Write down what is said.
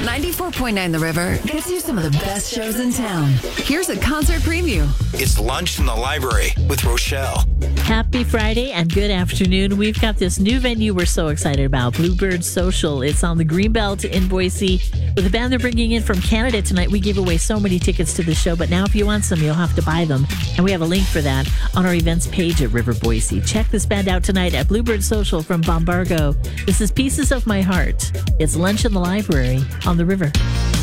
94.9 The River gets you some of the best shows in town. Here's a concert preview. It's Lunch in the Library with Rochelle. Happy Friday and good afternoon. We've got this new venue we're so excited about, Bluebird Social. It's on the Greenbelt in Boise. With the band they're bringing in from Canada tonight, we gave away so many tickets to the show, but now if you want some, you'll have to buy them. And we have a link for that on our events page at River Boise. Check this band out tonight at Bluebird Social from Bombargo. This is Pieces of My Heart. It's Lunch in the Library on the River.